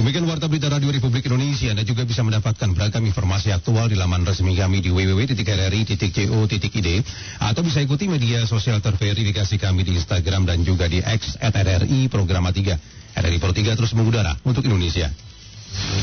Demikian Warta Berita Radio Republik Indonesia. Anda juga bisa mendapatkan beragam informasi aktual di laman resmi kami di www.rri.co.id atau bisa ikuti media sosial terverifikasi kami di Instagram dan juga di X @RRI Programa 3. RRI Pro 3 terus mengudara untuk Indonesia.